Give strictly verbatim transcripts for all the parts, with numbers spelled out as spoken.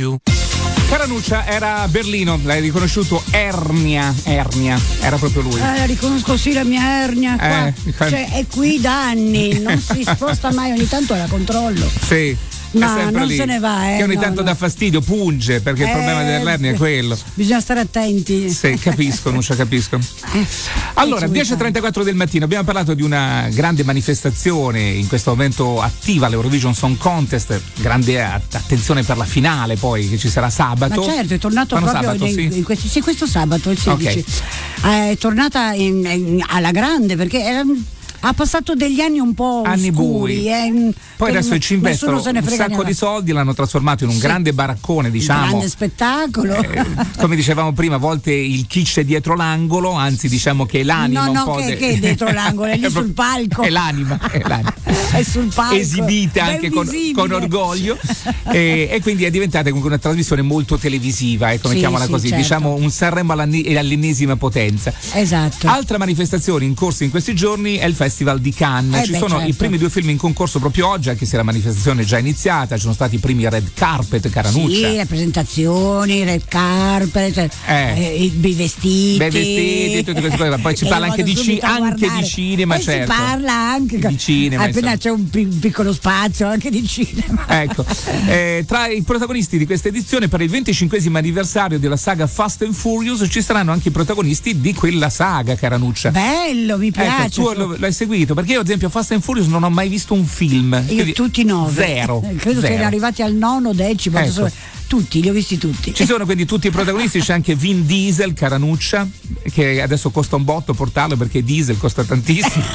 più. Caranuccia era a Berlino, l'hai riconosciuto? Ernia, Ernia, era proprio lui. Eh, riconosco sì la mia ernia qua. Eh, cioè, è qui da anni, non si sposta mai, ogni tanto la controllo. Sì. Ma non lì. se ne va, eh. Che ogni no, tanto no. dà fastidio, punge, perché eh, il problema dell'ernia è quello. Bisogna stare attenti. Sì, capisco, non ci capisco. Eh, allora, dieci e trentaquattro del mattino, abbiamo parlato di una grande manifestazione in questo momento attiva all'Eurovision Song Contest, grande attenzione per la finale poi che ci sarà sabato. Ma certo, è tornato Quando proprio sabato, nei, sì? in questi, sì, questo sabato, il sedici. Okay. È tornata in, in, alla grande perché era, ha passato degli anni un po' anni oscuri. bui. Eh, Poi adesso ci investono un sacco niente. di soldi, l'hanno trasformato in un Sì. grande baraccone, diciamo. Un grande spettacolo. Eh, come dicevamo prima, a volte il kitsch è dietro l'angolo, anzi diciamo che è l'anima no, un no, po' che, de- che è dietro l'angolo, è lì sul palco. È l'anima, è l'anima. È sul palco. Esibita ben anche con, visibile. con orgoglio e, e quindi è diventata comunque una trasmissione molto televisiva, ecco, Sì, mettiamola sì, così, certo. diciamo un Sanremo all'anni- all'ennesima potenza. Esatto. Altra manifestazione in corso in questi giorni è il Festival di Cannes. Eh Ci beh, sono certo. i primi due film in concorso proprio oggi, anche se la manifestazione è già iniziata, ci sono stati i primi red carpet, Caranuccia. Sì, le presentazioni, red carpet, Eh. eh, i vestiti. Bei vestiti, tutte queste cose. Poi si E parla io anche vado di, ci- subito a anche guardare. di cinema, e certo. Si parla anche Di cinema, appena insomma. c'è un, pi- un piccolo spazio anche di cinema. Ecco, eh, tra i protagonisti di questa edizione per il venticinquesimo anniversario della saga Fast and Furious ci saranno anche i protagonisti di quella saga, Caranuccia. Bello, mi piace. Ecco, tu lo- l'hai seguito? Perché io ad esempio Fast and Furious non ho mai visto un film. Io Quindi tutti i nove. Zero. Eh, Credo zero. siano arrivati al nono, decimo. Ecco. insomma, tutti, li ho visti tutti. Ci sono quindi tutti i protagonisti, c'è anche Vin Diesel, Caranuccia, che adesso costa un botto portarlo perché diesel costa tantissimo.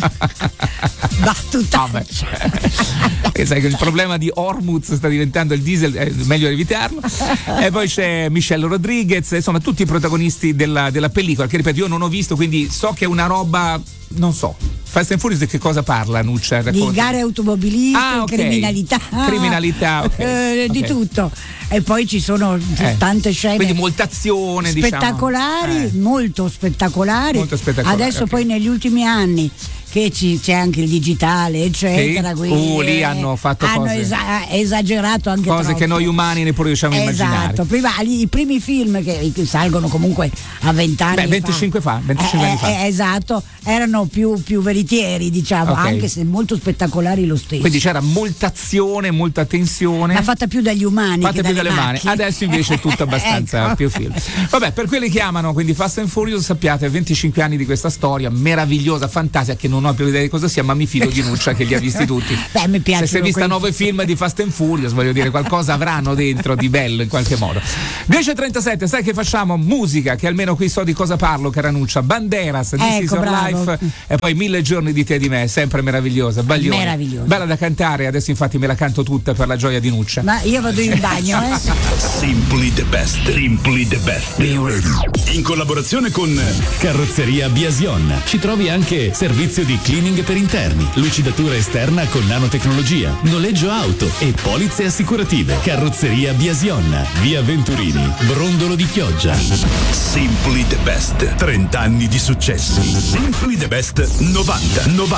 Battuta. Vabbè. E sai che il problema di Hormuz sta diventando il diesel, è meglio evitarlo. E poi c'è Michelle Rodriguez, insomma tutti i protagonisti della, della pellicola, che ripeto io non ho visto, quindi so che è una roba, non so. Fast and Furious di che cosa parla, Nuccia? Di Racconta. gare automobilistiche, Ah, ok. criminalità, Criminalità, ok. eh, di Ok. tutto. E poi ci sono Eh. tante scene. Quindi molta azione, spettacolari, diciamo. Eh. molto spettacolari. Molto spettacolari, Adesso ok. poi negli ultimi anni che ci, c'è anche il digitale, eccetera. Sì? Quindi, Uh, lì eh, hanno fatto hanno cose- esa- esagerato anche Cose troppo. che noi umani neppure riusciamo a immaginare. Esatto, prima i primi film che, che salgono comunque a vent'anni Beh, venticinque fa, venticinque eh, anni fa. eh, esatto, erano più, più veritieri, diciamo, Ok. anche se molto spettacolari lo stesso. Quindi c'era molta azione, molta tensione. Ma fatta più dagli umani Fatta che più dalle dalle mani. macchine. Adesso invece è tutto abbastanza Ecco. più film. Vabbè, per quelli che amano quindi Fast and Furious, sappiate, venticinque anni di questa storia meravigliosa, fantasia, che non ho più idea di cosa sia, ma mi fido di Nuccia che li ha visti tutti. Beh, mi piacciono Se si è vista quei- nove film di Fast and Furious, voglio dire, qualcosa avranno dentro di bello in qualche modo. dieci e trentasette, sai che facciamo? Musica, che almeno qui so di cosa parlo, Caranuccia. Banderas, This Ecco, is Your bravo. Life, e poi Mille giorni di te e di me, sempre meravigliosa, baglione. Meravigliosa. Bella da cantare, adesso infatti me la canto tutta per la gioia di Nuccia. Ma io vado in bagno, eh? Simply the best. Simply the best. In collaborazione con Carrozzeria Biasion. Ci trovi anche servizio di cleaning per interni, lucidatura esterna con nanotecnologia, noleggio auto e polizze assicurative. Carrozzeria Biasion. Via Venturini, Brondolo di Chioggia. Simply the best. trenta anni di successi. Simply the best novanta novanta.